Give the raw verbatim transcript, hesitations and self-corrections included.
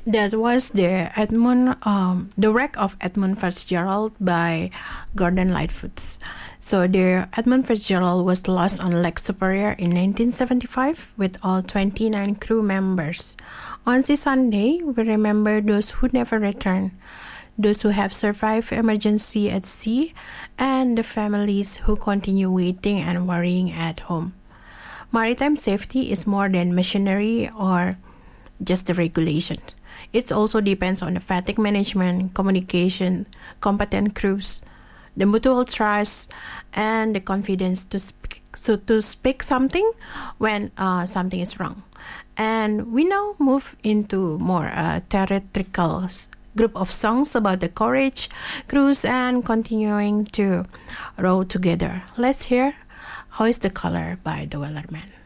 That was the Edmund, um, the wreck of Edmund Fitzgerald by Gordon Lightfoot. So the Edmund Fitzgerald was lost on Lake Superior in nineteen seventy-five with all twenty-nine crew members. On this Sunday, we remember those who never returned, those who have survived emergency at sea, and the families who continue waiting and worrying at home. Maritime safety is more than machinery or just the regulation. It also depends on the fatigue management, communication, competent crews, the mutual trust, and the confidence to speak, so to speak something when uh, something is wrong. And we now move into more uh, theatrical s- group of songs about the courage, crews, and continuing to row together. Let's hear "How Is the Color" by the Wellerman.